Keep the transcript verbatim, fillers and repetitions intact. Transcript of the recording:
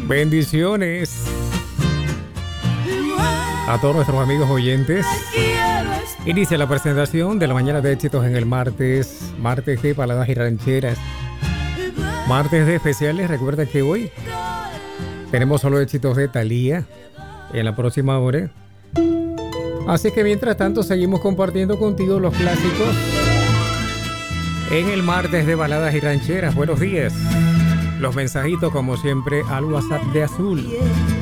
Bendiciones a todos nuestros amigos oyentes. Inicia la presentación de la mañana de éxitos en el martes, martes de baladas y rancheras, martes de especiales. Recuerda que hoy tenemos solo éxitos de Thalía en la próxima hora. Así que mientras tanto seguimos compartiendo contigo los clásicos en el martes de baladas y rancheras. Buenos días. Los mensajitos como siempre al WhatsApp de Azul.